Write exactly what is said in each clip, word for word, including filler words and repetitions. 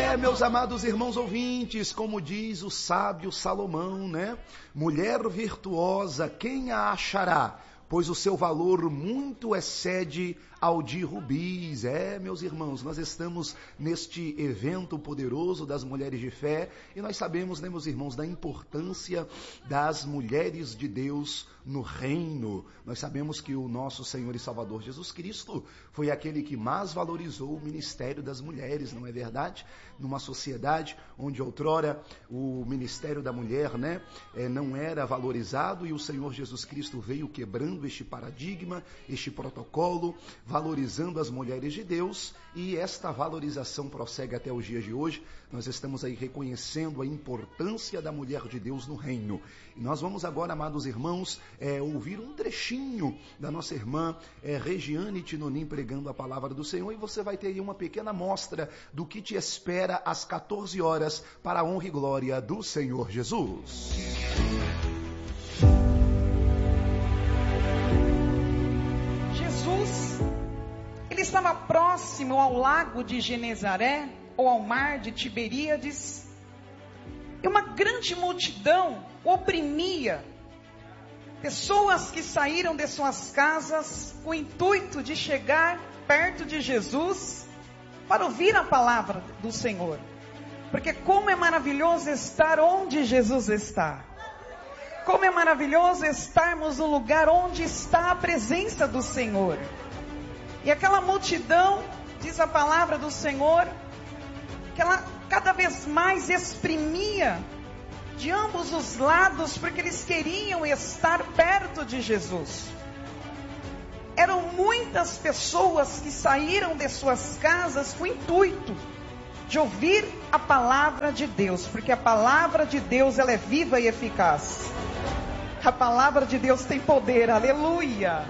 É, meus amados irmãos ouvintes, como diz o sábio Salomão, né? Mulher virtuosa, quem a achará? Pois o seu valor muito excede ao de rubis. É, meus irmãos, nós estamos neste evento poderoso das mulheres de fé e nós sabemos, né, meus irmãos, da importância das mulheres de Deus no reino. Nós sabemos que o nosso Senhor e Salvador Jesus Cristo foi aquele que mais valorizou o ministério das mulheres, não é verdade? Numa sociedade onde outrora o ministério da mulher, né, é, não era valorizado, e o Senhor Jesus Cristo veio quebrando este paradigma, este protocolo, valorizando as mulheres de Deus, e esta valorização prossegue até os dias de hoje. Nós estamos aí reconhecendo a importância da mulher de Deus no reino. E nós vamos agora, amados irmãos, é, ouvir um trechinho da nossa irmã é, Regiane Tinonim pregando a palavra do Senhor, e você vai ter aí uma pequena amostra do que te espera às quatorze horas para a honra e glória do Senhor Jesus. Jesus, ele estava próximo ao lago de Genezaré, ou ao mar de Tiberíades, e uma grande multidão o oprimia. Pessoas que saíram de suas casas com o intuito de chegar perto de Jesus para ouvir a palavra do Senhor. Porque como é maravilhoso estar onde Jesus está. Como é maravilhoso estarmos no lugar onde está a presença do Senhor. E aquela multidão, diz a palavra do Senhor, que ela cada vez mais exprimia de ambos os lados, porque eles queriam estar perto de Jesus. Eram muitas pessoas que saíram de suas casas com o intuito de ouvir a palavra de Deus, porque a palavra de Deus, ela é viva e eficaz. A palavra de Deus tem poder, aleluia.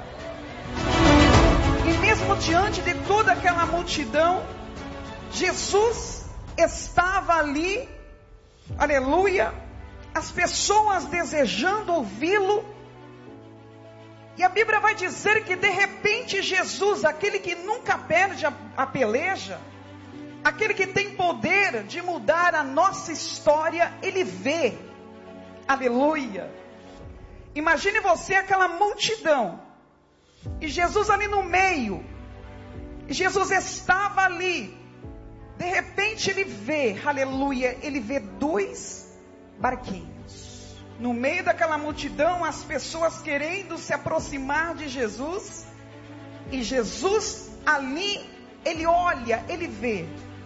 E mesmo diante de toda aquela multidão, Jesus estava ali, aleluia, as pessoas desejando ouvi-lo. E a Bíblia vai dizer que de repente Jesus, aquele que nunca perde a, a peleja, aquele que tem poder de mudar a nossa história, ele vê, aleluia. Imagine você aquela multidão, e Jesus ali no meio, e Jesus estava ali, de repente ele vê, aleluia, ele vê dois barquinhos, no meio daquela multidão, as pessoas querendo se aproximar de Jesus, e Jesus ali, ele olha, ele vê,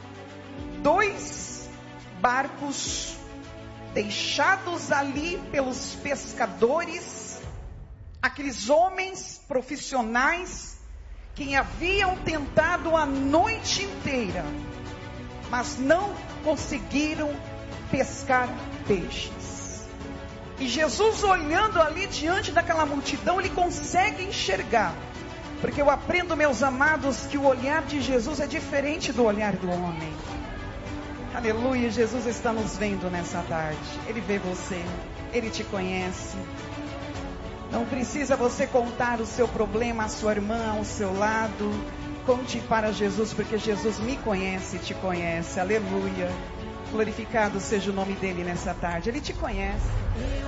dois barcos, deixados ali pelos pescadores, aqueles homens profissionais, que haviam tentado a noite inteira, mas não conseguiram pescar peixes. E Jesus, olhando ali diante daquela multidão, ele consegue enxergar, porque eu aprendo, meus amados, que o olhar de Jesus é diferente do olhar do homem. Aleluia, Jesus está nos vendo nessa tarde. Ele vê você, ele te conhece. Não precisa você contar o seu problema à sua irmã ao seu lado. Conte para Jesus, porque Jesus me conhece e te conhece. Aleluia. Glorificado seja o nome dele nessa tarde. Ele te conhece.